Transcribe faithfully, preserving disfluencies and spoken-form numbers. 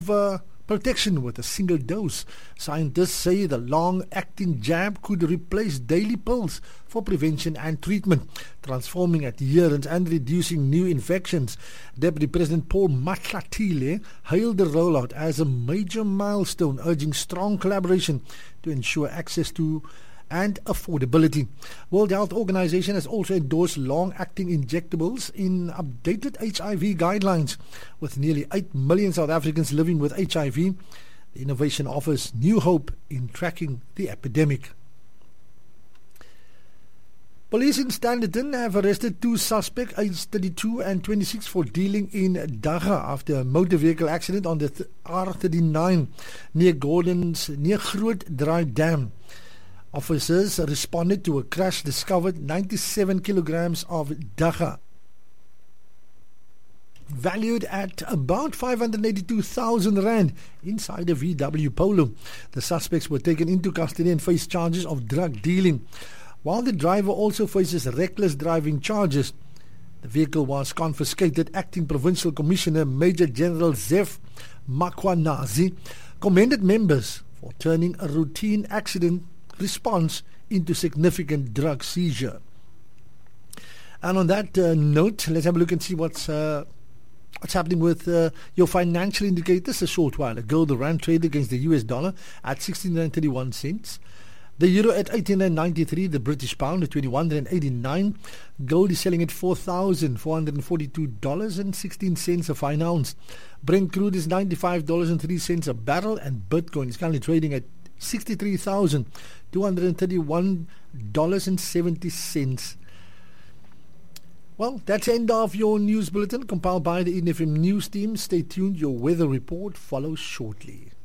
uh, protection with a single dose. Scientists say the long-acting jab could replace daily pills for prevention and treatment, transforming adherence and reducing new infections. Deputy President Paul Matlatile hailed the rollout as a major milestone, urging strong collaboration to ensure access to and affordability. World Health Organization has also endorsed long-acting injectables in updated H I V guidelines. With nearly eight million South Africans living with H I V, the innovation offers new hope in tracking the epidemic. Police in Standerton have arrested two suspects, aged thirty-two and twenty-six, for dealing in dagga after a motor vehicle accident on the R thirty-nine near Gordon's, near Groot Draai Dam. Officers responded to a crash, discovered ninety-seven kilograms of dagga, valued at about five hundred eighty-two thousand rand, inside a V W Polo. The suspects were taken into custody and face charges of drug dealing, while the driver also faces reckless driving charges. The vehicle was confiscated. Acting Provincial Commissioner Major General Zef Makwanazi commended members for turning a routine accident response into significant drug seizure. And on that uh, note, let's have a look and see what's uh, what's happening with uh, your financial indicators. A short while ago, the rand traded against the U S dollar at sixteen rand thirty-one cents, the euro at eighteen rand ninety-three, the British pound at twenty-one rand eighty-nine. Gold is selling at four thousand four hundred forty-two dollars and sixteen cents a fine ounce. Brent crude is ninety-five dollars and three cents a barrel, and Bitcoin is currently trading at sixty-three thousand two hundred thirty-one dollars and seventy cents. Well, that's the end of your news bulletin compiled by the Eden F M news team. Stay tuned, your weather report follows shortly.